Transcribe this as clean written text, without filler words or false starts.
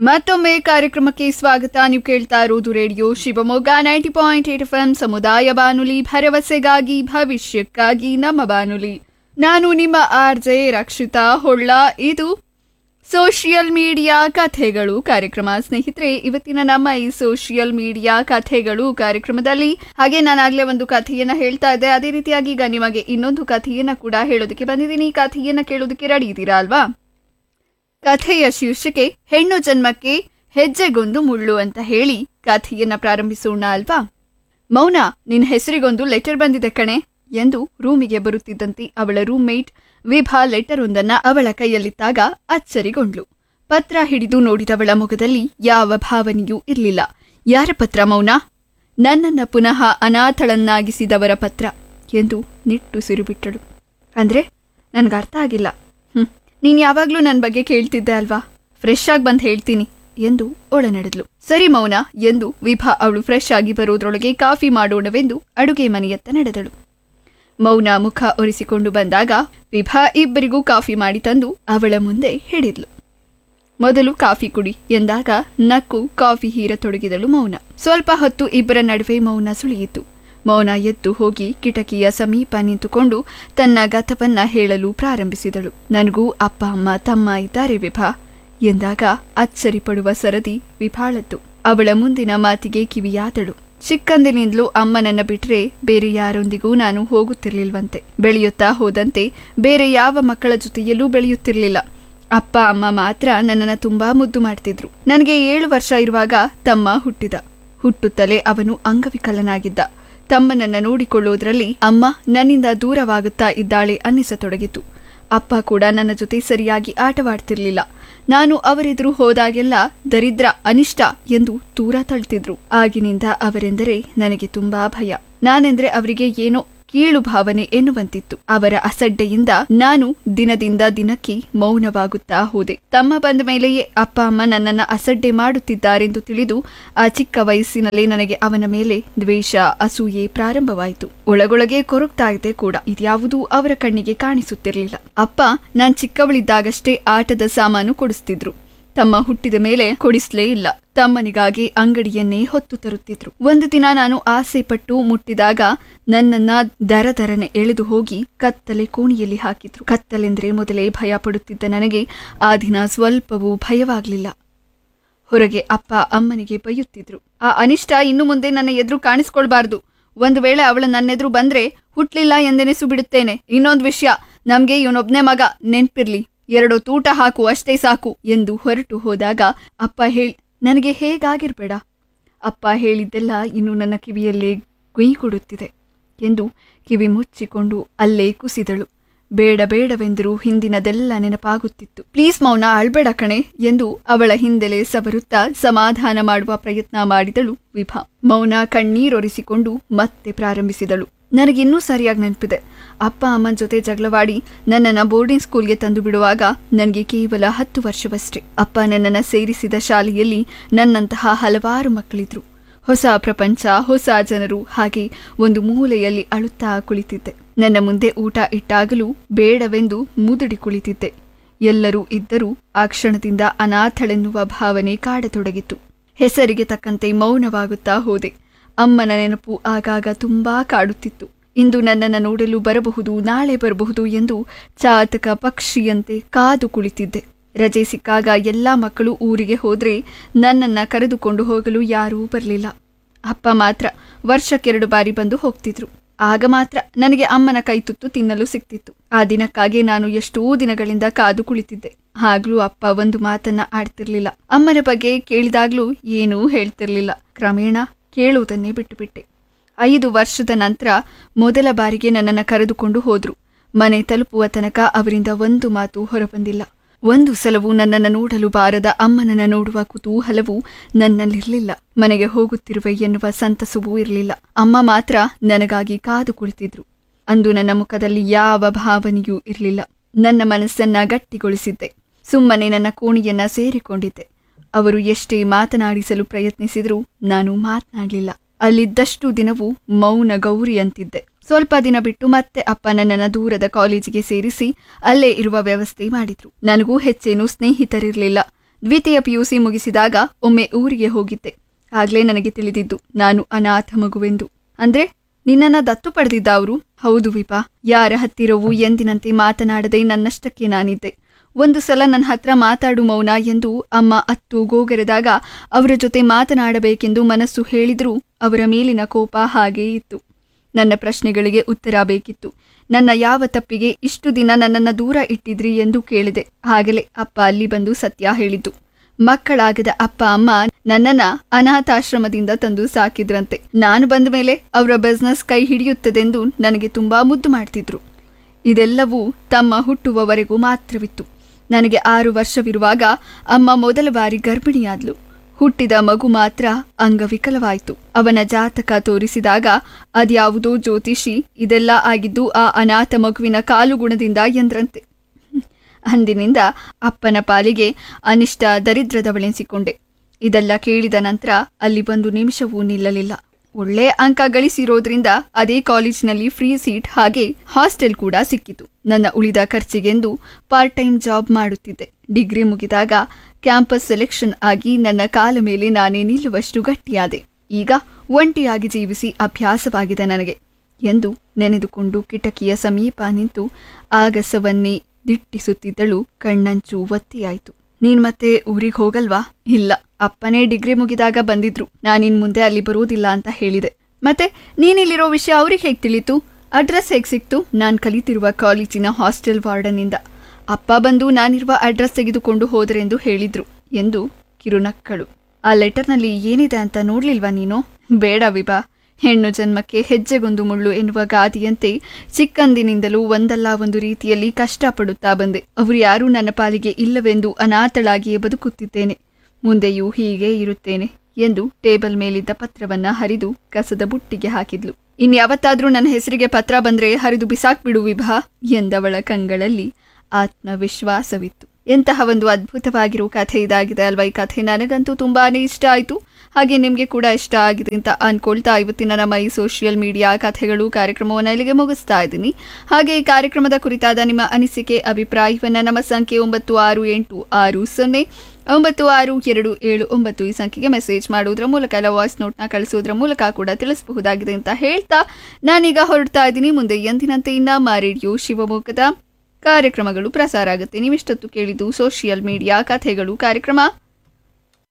ಮತ್ತೊಮ್ಮೆ ಕಾರ್ಯಕ್ರಮಕ್ಕೆ ಸ್ವಾಗತ. ನೀವು ಕೇಳ್ತಾ ಇರೋದು ರೇಡಿಯೋ ಶಿವಮೊಗ್ಗ 90.8 FM ಸಮುದಾಯ ಬಾನುಲಿ, ಭರವಸೆಗಾಗಿ ಭವಿಷ್ಯಕ್ಕಾಗಿ ನಮ್ಮ ಬಾನುಲಿ. ನಾನು ನಿಮ್ಮ RJ ರಕ್ಷಿತಾ ಹೊಳ್ಳ. ಇದು ಸೋಷಿಯಲ್ ಮೀಡಿಯಾ ಕಥೆಗಳು ಕಾರ್ಯಕ್ರಮ. ಸ್ನೇಹಿತರೆ, ಇವತ್ತಿನ ನಮ್ಮ ಈ ಸೋಷಿಯಲ್ ಮೀಡಿಯಾ ಕಥೆಗಳು ಕಾರ್ಯಕ್ರಮದಲ್ಲಿ ಹಾಗೆ ನಾನಾಗ್ಲೇ ಒಂದು ಕಥೆಯನ್ನ ಹೇಳ್ತಾ ಇದ್ದೆ, ಅದೇ ರೀತಿಯಾಗಿ ಈಗ ನಿಮಗೆ ಇನ್ನೊಂದು ಕಥೆಯನ್ನ ಕೂಡ ಹೇಳೋದಕ್ಕೆ ಬಂದಿದ್ದೀನಿ. ಈ ಕಥೆಯನ್ನ ಕೇಳೋದಕ್ಕೆ ರೆಡಿ ಇದ್ದೀರಾ ಅಲ್ವಾ? ಕಥೆಯ ಶೀರ್ಷಿಕೆ ಹೆಣ್ಣು ಜನ್ಮಕ್ಕೆ ಹೆಜ್ಜೆಗೊಂದು ಮುಳ್ಳು ಅಂತ ಹೇಳಿ ಕಥೆಯನ್ನ ಪ್ರಾರಂಭಿಸೋಣ ಅಲ್ವಾ? ಮೌನ, ನಿನ್ನ ಹೆಸರಿಗೊಂದು ಲೆಟರ್ ಬಂದಿದೆ ಕಣೆ ಎಂದು ರೂಮಿಗೆ ಬರುತ್ತಿದ್ದಂತೆ ಅವಳ ರೂಮ್ಮೇಟ್ ವಿಭಾ ಲೆಟರ್ ಒಂದನ್ನ ಅವಳ ಕೈಯಲ್ಲಿದ್ದಾಗ ಅಚ್ಚರಿಗೊಂಡ್ಳು. ಪತ್ರ ಹಿಡಿದು ನೋಡಿದವಳ ಮುಖದಲ್ಲಿ ಯಾವ ಭಾವನೆಯೂ ಇರಲಿಲ್ಲ. ಯಾರ ಪತ್ರ ಮೌನ? ನನ್ನನ್ನ ಪುನಃ ಅನಾಥಳನ್ನಾಗಿಸಿದವರ ಪತ್ರ ಎಂದು ನಿಟ್ಟುಸಿರು ಬಿಟ್ಟಳು. ಅಂದ್ರೆ ನನ್ಗರ್ಥ ಆಗಿಲ್ಲ. ನೀನ್ ಯಾವಾಗ್ಲೂ ನನ್ನ ಬಗ್ಗೆ ಕೇಳ್ತಿದ್ದೆ ಅಲ್ವಾ? ಫ್ರೆಶ್ ಆಗಿ ಬಂದು ಹೇಳ್ತೀನಿ ಎಂದು ಒಳನಡೆದ್ಲು. ಸರಿ ಮೌನ ಎಂದು ವಿಭಾ ಅವಳು ಫ್ರೆಶ್ ಆಗಿ ಬರೋದ್ರೊಳಗೆ ಕಾಫಿ ಮಾಡೋಣವೆಂದು ಅಡುಗೆ ಮನೆಯತ್ತ ನಡೆದಳು. ಮೌನ ಮುಖ ಒರೆಸಿಕೊಂಡು ಬಂದಾಗ ವಿಭಾ ಇಬ್ಬರಿಗೂ ಕಾಫಿ ಮಾಡಿ ತಂದು ಅವಳ ಮುಂದೆ ಹಿಡಿದ್ಲು. ಮೊದಲು ಕಾಫಿ ಕುಡಿ ಎಂದಾಗ ನಕ್ಕು ಕಾಫಿ ಹೀರತೊಡಗಿದಳು ಮೌನ. ಸ್ವಲ್ಪ ಹೊತ್ತು ಇಬ್ಬರ ನಡುವೆ ಮೌನ ಸುಳಿಯಿತು. ಮೌನ ಎದ್ದು ಹೋಗಿ ಕಿಟಕಿಯ ಸಮೀಪ ನಿಂತುಕೊಂಡು ತನ್ನ ಗತವನ್ನ ಹೇಳಲು ಪ್ರಾರಂಭಿಸಿದಳು. ನನಗೂ ಅಪ್ಪ ಅಮ್ಮ ತಮ್ಮ ಇದ್ದಾರೆ ವಿಭಾ ಎಂದಾಗ ಅಚ್ಚರಿ ಪಡುವ ಸರದಿ ವಿಭಾಳದ್ದು. ಅವಳ ಮುಂದಿನ ಮಾತಿಗೆ ಕಿವಿಯಾದಳು. ಚಿಕ್ಕಂದಿನಿಂದಲೂ ಅಮ್ಮನನ್ನ ಬಿಟ್ರೆ ಬೇರೆ ಯಾರೊಂದಿಗೂ ನಾನು ಹೋಗುತ್ತಿರ್ಲಿಲ್ವಂತೆ. ಬೆಳೆಯುತ್ತಾ ಹೋದಂತೆ ಬೇರೆ ಯಾವ ಮಕ್ಕಳ ಜೊತೆಯಲ್ಲೂ ಬೆಳೆಯುತ್ತಿರ್ಲಿಲ್ಲ. ಅಪ್ಪ ಅಮ್ಮ ಮಾತ್ರ ನನ್ನನ್ನ ತುಂಬಾ ಮುದ್ದು ಮಾಡ್ತಿದ್ರು. ನನಗೆ 7 ವರ್ಷ ಇರುವಾಗ ತಮ್ಮ ಹುಟ್ಟಿದ. ಹುಟ್ಟುತ್ತಲೇ ಅವನು ಅಂಗವಿಕಲನಾಗಿದ್ದ. ತಮ್ಮನನ್ನ ನೋಡಿಕೊಳ್ಳೋದ್ರಲ್ಲಿ ಅಮ್ಮ ನನ್ನಿಂದ ದೂರವಾಗುತ್ತಾ ಇದ್ದಾಳೆ ಅನ್ನಿಸತೊಡಗಿತು. ಅಪ್ಪ ಕೂಡ ನನ್ನ ಜೊತೆ ಸರಿಯಾಗಿ ಆಟವಾಡ್ತಿರ್ಲಿಲ್ಲ. ನಾನು ಅವರೆದುರು ಹೋದಾಗೆಲ್ಲ ದರಿದ್ರ, ಅನಿಷ್ಟ ಎಂದು ದೂರ ತಳ್ತಿದ್ರು. ಆಗಿನಿಂದ ಅವರೆಂದರೆ ನನಗೆ ತುಂಬಾ ಭಯ. ನಾನೆಂದ್ರೆ ಅವರಿಗೆ ಏನೋ ಕೀಳು ಭಾವನೆ ಎನ್ನುವಂತಿತ್ತು. ಅವರ ಅಸಡ್ಡೆಯಿಂದ ನಾನು ದಿನದಿಂದ ದಿನಕ್ಕೆ ಮೌನವಾಗುತ್ತಾ ಹೋದೆ. ತಮ್ಮ ಬಂದ ಮೇಲೆಯೇ ಅಪ್ಪ ಅಮ್ಮ ನನ್ನನ್ನ ಅಸಡ್ಡೆ ಮಾಡುತ್ತಿದ್ದಾರೆಂದು ತಿಳಿದು ಆ ಚಿಕ್ಕ ವಯಸ್ಸಿನಲ್ಲೇ ನನಗೆ ಅವನ ಮೇಲೆ ದ್ವೇಷ, ಅಸೂಯೆ ಪ್ರಾರಂಭವಾಯಿತು. ಒಳಗೊಳಗೆ ಕೊರಗ್ತಾ ಇದೆ ಕೂಡ. ಇದ್ಯಾವುದೂ ಅವರ ಕಣ್ಣಿಗೆ ಕಾಣಿಸುತ್ತಿರಲಿಲ್ಲ. ಅಪ್ಪ ನಾನ್ ಚಿಕ್ಕವಳಿದ್ದಾಗಷ್ಟೇ ಆಟದ ಸಾಮಾನು ಕೊಡಿಸ್ತಿದ್ರು. ತಮ್ಮ ಹುಟ್ಟಿದ ಮೇಲೆ ಕೊಡಿಸ್ಲೇ ಇಲ್ಲ. ತಮ್ಮನಿಗಾಗಿ ಅಂಗಡಿಯನ್ನೇ ಹೊತ್ತು ತರುತ್ತಿದ್ರು. ಒಂದು ದಿನ ನಾನು ಆಸೆ ಪಟ್ಟು ಮುಟ್ಟಿದಾಗ ನನ್ನನ್ನ ದರದರನೆ ಎಳೆದು ಹೋಗಿ ಕತ್ತಲೆ ಕೋಣಿಯಲ್ಲಿ ಹಾಕಿದ್ರು. ಕತ್ತಲೆಂದ್ರೆ ಮೊದಲೇ ಭಯ ಪಡುತ್ತಿದ್ದ ನನಗೆ ಆ ದಿನ ಸ್ವಲ್ಪವೂ ಭಯವಾಗ್ಲಿಲ್ಲ. ಹೊರಗೆ ಅಪ್ಪ ಅಮ್ಮನಿಗೆ ಬೈಯುತ್ತಿದ್ರು. ಆ ಅನಿಷ್ಟ ಇನ್ನು ಮುಂದೆ ನನ್ನ ಎದುರು ಕಾಣಿಸ್ಕೊಳ್ಬಾರ್ದು. ಒಂದು ವೇಳೆ ಅವಳ ನನ್ನೆದುರು ಬಂದ್ರೆ ಹುಟ್ಲಿಲ್ಲ ಎಂದೆನಿಸು ಬಿಡುತ್ತೇನೆ. ಇನ್ನೊಂದು ವಿಷಯ, ನಮ್ಗೆ ಇವನೊಬ್ನೇ ಮಗ, ನೆನ್ಪಿರ್ಲಿ. 2 ತೂಟ ಹಾಕು, ಅಷ್ಟೇ ಸಾಕು ಎಂದು ಹೊರಟು ಹೋದಾಗ ಅಪ್ಪ ನನಗೆ ಹೇಗಾಗಿರ್ಬೇಡ. ಅಪ್ಪ ಹೇಳಿದ್ದೆಲ್ಲ ಇನ್ನು ನನ್ನ ಕಿವಿಯಲ್ಲೇ ಗುಯ್ ಕೊಡುತ್ತಿದೆ ಎಂದು ಕಿವಿ ಮುಚ್ಚಿಕೊಂಡು ಅಲ್ಲೇ ಕುಸಿದಳು. ಬೇಡ ಬೇಡವೆಂದರೂ ಹಿಂದಿನದೆಲ್ಲ ನೆನಪಾಗುತ್ತಿತ್ತು. ಪ್ಲೀಸ್ ಮೌನ, ಅಳ್ಬೇಡ ಕಣೆ ಎಂದು ಅವಳ ಹಿಂದೆಲೆ ಸವರುತ್ತಾ ಸಮಾಧಾನ ಮಾಡುವ ಪ್ರಯತ್ನ ಮಾಡಿದಳು ವಿಭಾ. ಮೌನ ಕಣ್ಣೀರೊರೆಸಿಕೊಂಡು ಮತ್ತೆ ಪ್ರಾರಂಭಿಸಿದಳು. ನನಗಿನ್ನೂ ಸರಿಯಾಗಿ ನೆನಪಿದೆ. ಅಪ್ಪ ಅಮ್ಮನ ಜೊತೆ ಜಗಳವಾಡಿ ನನ್ನನ್ನು ಬೋರ್ಡಿಂಗ್ ಸ್ಕೂಲ್ಗೆ ತಂದು ಬಿಡುವಾಗ ನನಗೆ ಕೇವಲ 10 ವರ್ಷವಷ್ಟೇ. ಅಪ್ಪ ನನ್ನನ್ನು ಸೇರಿಸಿದ ಶಾಲೆಯಲ್ಲಿ ನನ್ನಂತಹ ಹಲವಾರು ಮಕ್ಕಳಿದ್ರು. ಹೊಸ ಪ್ರಪಂಚ, ಹೊಸ ಜನರು. ಹಾಗೆ ಒಂದು ಮೂಲೆಯಲ್ಲಿ ಅಳುತ್ತಾ ಕುಳಿತಿದ್ದೆ. ನನ್ನ ಮುಂದೆ ಊಟ ಇಟ್ಟಾಗಲೂ ಬೇಡವೆಂದು ಮುದುಡಿ ಕುಳಿತಿದ್ದೆ. ಎಲ್ಲರೂ ಇದ್ದರೂ ಆ ಕ್ಷಣದಿಂದ ಅನಾಥಳೆನ್ನುವ ಭಾವನೆ ಕಾಡತೊಡಗಿತು. ಹೆಸರಿಗೆ ತಕ್ಕಂತೆ ಮೌನವಾಗುತ್ತಾ ಹೋದೆ. ಅಮ್ಮನ ನೆನಪು ಆಗಾಗ ತುಂಬಾ ಕಾಡುತ್ತಿತ್ತು. ಇಂದು ನನ್ನನ್ನು ನೋಡಲು ಬರಬಹುದು, ನಾಳೆ ಬರಬಹುದು ಎಂದು ಚಾತಕ ಪಕ್ಷಿಯಂತೆ ಕಾದು ಕುಳಿತಿದ್ದೆ. ರಜೆ ಸಿಕ್ಕಾಗ ಎಲ್ಲಾ ಮಕ್ಕಳು ಊರಿಗೆ ಹೋದ್ರೆ ನನ್ನನ್ನ ಕರೆದುಕೊಂಡು ಹೋಗಲು ಯಾರೂ ಬರಲಿಲ್ಲ. ಅಪ್ಪ ಮಾತ್ರ ವರ್ಷಕ್ಕೆ 2 ಬಾರಿ ಬಂದು ಹೋಗ್ತಿದ್ರು. ಆಗ ಮಾತ್ರ ನನಗೆ ಅಮ್ಮನ ಕೈತುತ್ತು ತಿನ್ನಲು ಸಿಕ್ತಿತ್ತು. ಆ ದಿನಕ್ಕಾಗಿ ನಾನು ಎಷ್ಟೋ ದಿನಗಳಿಂದ ಕಾದು ಕುಳಿತಿದ್ದೆ. ಆಗ್ಲೂ ಅಪ್ಪ ಒಂದು ಮಾತನ್ನ ಆಡ್ತಿರ್ಲಿಲ್ಲ. ಅಮ್ಮನ ಬಗ್ಗೆ ಕೇಳಿದಾಗ್ಲೂ ಏನೂ ಹೇಳ್ತಿರ್ಲಿಲ್ಲ. ಕ್ರಮೇಣ ಕೇಳುವುದನ್ನೇ ಬಿಟ್ಟುಬಿಟ್ಟೆ. 5 ವರ್ಷದ ನಂತರ ಮೊದಲ ಬಾರಿಗೆ ನನ್ನನ್ನು ಕರೆದುಕೊಂಡು ಹೋದ್ರು. ಮನೆ ತಲುಪುವ ತನಕ ಅವರಿಂದ ಒಂದು ಮಾತು ಹೊರಬಂದಿಲ್ಲ. ಒಂದು ಸಲವೂ ನನ್ನನ್ನು ನೋಡಲು ಬಾರದ ಅಮ್ಮನನ್ನ ನೋಡುವ ಕುತೂಹಲವು ನನ್ನಲ್ಲಿರಲಿಲ್ಲ. ಮನೆಗೆ ಹೋಗುತ್ತಿರುವೆ ಎನ್ನುವ ಸಂತಸವೂ ಇರಲಿಲ್ಲ. ಅಮ್ಮ ಮಾತ್ರ ನನಗಾಗಿ ಕಾದು ಕುಳಿತಿದ್ರು. ಅಂದು ನನ್ನ ಮುಖದಲ್ಲಿ ಯಾವ ಭಾವನೆಯೂ ಇರಲಿಲ್ಲ. ನನ್ನ ಮನಸ್ಸನ್ನ ಗಟ್ಟಿಗೊಳಿಸಿದ್ದೆ. ಸುಮ್ಮನೆ ನನ್ನ ಕೋಣೆಯನ್ನ ಸೇರಿಕೊಂಡಿದ್ದೆ. ಅವರು ಎಷ್ಟೇ ಮಾತನಾಡಿಸಲು ಪ್ರಯತ್ನಿಸಿದರೂ ನಾನು ಮಾತನಾಡಲಿಲ್ಲ. ಅಲ್ಲಿದ್ದಷ್ಟು ದಿನವೂ ಮೌನ ಗೌರಿ ಅಂತಿದ್ದೆ. ಸ್ವಲ್ಪ ದಿನ ಬಿಟ್ಟು ಮತ್ತೆ ಅಪ್ಪ ನನ್ನನ್ನು ದೂರದ ಕಾಲೇಜಿಗೆ ಸೇರಿಸಿ ಅಲ್ಲೇ ಇರುವ ವ್ಯವಸ್ಥೆ ಮಾಡಿದ್ರು. ನನಗೂ ಹೆಚ್ಚೇನೂ ಸ್ನೇಹಿತರಿರಲಿಲ್ಲ. ದ್ವಿತೀಯ PUC ಮುಗಿಸಿದಾಗ ಒಮ್ಮೆ ಊರಿಗೆ ಹೋಗಿದ್ದೆ. ಆಗ್ಲೇ ನನಗೆ ತಿಳಿದಿದ್ದು ನಾನು ಅನಾಥ ಮಗುವೆಂದು. ಅಂದ್ರೆ ನಿನ್ನನ್ನ ದತ್ತು ಪಡೆದಿದ್ದ ಅವರು? ಹೌದು ವಿಭಾ. ಯಾರ ಹತ್ತಿರವೂ ಎಂದಿನಂತೆ ಮಾತನಾಡದೆ ನನ್ನಷ್ಟಕ್ಕೆ ನಾನಿದ್ದೆ. ಒಂದು ಸಲ ನನ್ನ ಹತ್ರ ಮಾತಾಡು ಮೌನ ಎಂದು ಅಮ್ಮ ಅತ್ತು ಗೋಗರೆದಾಗ ಅವರ ಜೊತೆ ಮಾತನಾಡಬೇಕೆಂದು ಮನಸ್ಸು ಹೇಳಿದ್ರೂ ಅವರ ಮೇಲಿನ ಕೋಪ ಹಾಗೇ ಇತ್ತು. ನನ್ನ ಪ್ರಶ್ನೆಗಳಿಗೆ ಉತ್ತರ ಬೇಕಿತ್ತು. ನನ್ನ ಯಾವ ತಪ್ಪಿಗೆ ಇಷ್ಟು ದಿನ ನನ್ನನ್ನು ದೂರ ಇಟ್ಟಿದ್ರಿ ಎಂದು ಕೇಳಿದೆ. ಆಗಲೇ ಅಪ್ಪ ಅಲ್ಲಿ ಬಂದು ಸತ್ಯ ಹೇಳಿದ್ದು. ಮಕ್ಕಳಾಗದ ಅಪ್ಪ ಅಮ್ಮ ನನ್ನನ್ನ ಅನಾಥಾಶ್ರಮದಿಂದ ತಂದು ಸಾಕಿದ್ರಂತೆ. ನಾನು ಬಂದ ಮೇಲೆ ಅವರ ಬಿಸ್ನೆಸ್ ಕೈ ಹಿಡಿಯುತ್ತದೆಂದು ನನಗೆ ತುಂಬಾ ಮುದ್ದು ಮಾಡ್ತಿದ್ರು. ಇದೆಲ್ಲವೂ ತಮ್ಮ ಹುಟ್ಟುವವರೆಗೂ ಮಾತ್ರವಿತ್ತು. ನನಗೆ 6 ವರ್ಷವಿರುವಾಗ ಅಮ್ಮ ಮೊದಲ ಬಾರಿ ಗರ್ಭಿಣಿಯಾದ್ಲು. ಹುಟ್ಟಿದ ಮಗು ಮಾತ್ರ ಅಂಗವಿಕಲವಾಯಿತು. ಅವನ ಜಾತಕ ತೋರಿಸಿದಾಗ ಅದ್ಯಾವುದೋ ಜ್ಯೋತಿಷಿ ಇದೆಲ್ಲ ಆಗಿದ್ದು ಆ ಅನಾಥ ಮಗುವಿನ ಕಾಲುಗುಣದಿಂದ ಎಂದ್ರಂತೆ. ಅಂದಿನಿಂದ ಅಪ್ಪನ ಪಾಲಿಗೆ ಅನಿಷ್ಟ ದರಿದ್ರದವಳೆನಿಸಿಕೊಂಡೆ. ಇದೆಲ್ಲ ಕೇಳಿದ ನಂತರ ಅಲ್ಲಿ ಬಂದು ನಿಮಿಷವೂ ನಿಲ್ಲಲಿಲ್ಲ. ಒಳ್ಳೆ ಅಂಕ ಗಳಿಸಿರೋದ್ರಿಂದ ಅದೇ ಕಾಲೇಜಿನಲ್ಲಿ ಫ್ರೀ ಸೀಟ್ ಹಾಗೆ ಹಾಸ್ಟೆಲ್ ಕೂಡ ಸಿಕ್ಕಿತು. ನನ್ನ ಉಳಿದ ಖರ್ಚಿಗೆಂದು ಪಾರ್ಟ್ ಟೈಮ್ ಜಾಬ್ ಮಾಡುತ್ತಿದ್ದೆ. ಡಿಗ್ರಿ ಮುಗಿದಾಗ ಕ್ಯಾಂಪಸ್ ಸೆಲೆಕ್ಷನ್ ಆಗಿ ನನ್ನ ಕಾಲ ಮೇಲೆ ನಾನೇ ನಿಲ್ಲುವಷ್ಟು ಗಟ್ಟಿಯಾದೆ. ಈಗ ಒಂಟಿಯಾಗಿ ಜೀವಿಸಿ ಅಭ್ಯಾಸವಾಗಿದೆ ನನಗೆ ಎಂದು ನೆನೆದುಕೊಂಡು ಕಿಟಕಿಯ ಸಮೀಪ ನಿಂತು ಆಗಸವನ್ನೇ ದಿಟ್ಟಿಸುತ್ತಿದ್ದಳು. ಕಣ್ಣಂಚು ಒತ್ತಿಯಾಯಿತು. ನೀನ್ ಮತ್ತೆ ಊರಿಗೆ ಹೋಗಲ್ವಾ? ಇಲ್ಲ, ಅಪ್ಪನೇ ಡಿಗ್ರಿ ಮುಗಿದಾಗ ಬಂದಿದ್ರು. ನಾನಿನ್ ಮುಂದೆ ಅಲ್ಲಿ ಬರೋದಿಲ್ಲ ಅಂತ ಹೇಳಿದೆ. ಮತ್ತೆ ನೀನಿಲ್ಲಿರೋ ವಿಷಯ ಅವ್ರಿಗೆ ಹೇಗೆ ತಿಳಿತು? ಅಡ್ರೆಸ್ ಹೇಗೆ ಸಿಕ್ತು? ನಾನು ಕಲಿತಿರುವ ಕಾಲೇಜಿನ ಹಾಸ್ಟೆಲ್ ವಾರ್ಡನ್ನಿಂದ. ಅಪ್ಪ ಬಂದು ನಾನಿರುವ ಅಡ್ರೆಸ್ ತೆಗೆದುಕೊಂಡು ಹೋದರೆಂದು ಹೇಳಿದ್ರು ಎಂದು ಕಿರುನಕ್ಕಳು. ಆ ಲೆಟರ್ನಲ್ಲಿ ಏನಿದೆ ಅಂತ ನೋಡ್ಲಿಲ್ವಾ ನೀನು? ಬೇಡ ವಿಭಾ. ಹೆಣ್ಣು ಜನ್ಮಕ್ಕೆ ಹೆಜ್ಜೆಗೊಂದು ಮುಳ್ಳು ಎನ್ನುವ ಗಾದಿಯಂತೆ ಚಿಕ್ಕಂದಿನಿಂದಲೂ ಒಂದಲ್ಲ ಒಂದು ರೀತಿಯಲ್ಲಿ ಕಷ್ಟಪಡುತ್ತಾ ಬಂದೆ. ಅವರು ಯಾರೂ ನನ್ನ ಪಾಲಿಗೆ ಇಲ್ಲವೆಂದು ಅನಾಥಳಾಗಿಯೇ ಬದುಕುತ್ತಿದ್ದೇನೆ. ಮುಂದೆಯೂ ಹೀಗೆ ಇರುತ್ತೇನೆ ಎಂದು ಟೇಬಲ್ ಮೇಲಿದ್ದ ಪತ್ರವನ್ನ ಹರಿದು ಕಸದ ಬುಟ್ಟಿಗೆ ಹಾಕಿದ್ಲು. ಇನ್ಯಾವತ್ತಾದ್ರೂ ನನ್ನ ಹೆಸರಿಗೆ ಪತ್ರ ಬಂದ್ರೆ ಹರಿದು ಬಿಸಾಕ್ಬಿಡು ವಿಭಾ ಎಂದವಳ ಕಂಗಳಲ್ಲಿ ಆತ್ಮವಿಶ್ವಾಸವಿತ್ತು. ಎಂತಹ ಒಂದು ಅದ್ಭುತವಾಗಿರೋ ಕಥೆ ಇದಾಗಿದೆ ಅಲ್ವಾ? ಈ ಕಥೆ ನನಗಂತೂ ತುಂಬಾನೇ ಇಷ್ಟ ಆಯಿತು. ಹಾಗೆ ನಿಮಗೆ ಕೂಡ ಇಷ್ಟ ಆಗಿದೆ ಅಂತ ಅನ್ಕೊಳ್ತಾ ಇವತ್ತಿನ ನಮ್ಮ ಈ ಸೋಷಿಯಲ್ ಮೀಡಿಯಾ ಕಥೆಗಳು ಕಾರ್ಯಕ್ರಮವನ್ನು ಇಲ್ಲಿಗೆ ಮುಗಿಸ್ತಾ ಇದ್ದೀನಿ. ಹಾಗೆ ಈ ಕಾರ್ಯಕ್ರಮದ ಕುರಿತಾದ ನಿಮ್ಮ ಅನಿಸಿಕೆ ಅಭಿಪ್ರಾಯವನ್ನು ನಮ್ಮ ಸಂಖ್ಯೆ 9686962779 ಈ ಸಂಖ್ಯೆಗೆ ಮೆಸೇಜ್ ಮಾಡುವುದರ ಮೂಲಕ ಇಲ್ಲ ವಾಯ್ಸ್ ನೋಟ್ನ ಕಳಿಸೋದ್ರ ಮೂಲಕ ಕೂಡ ತಿಳಿಸಬಹುದಾಗಿದೆ ಅಂತ ಹೇಳ್ತಾ ನಾನೀಗ ಹೊರಡ್ತಾ ಇದ್ದೀನಿ. ಮುಂದೆ ಎಂದಿನಂತೆ ನಮ್ಮ ರೇಡಿಯೋ ಶಿವಮೊಗ್ಗದ ಕಾರ್ಯಕ್ರಮಗಳು ಪ್ರಸಾರ ಆಗುತ್ತೆ. ನೀವಿಷ್ಟೊತ್ತು ಕೇಳಿದ್ದು ಸೋಷಿಯಲ್ ಮೀಡಿಯಾ ಕಥೆಗಳು ಕಾರ್ಯಕ್ರಮ.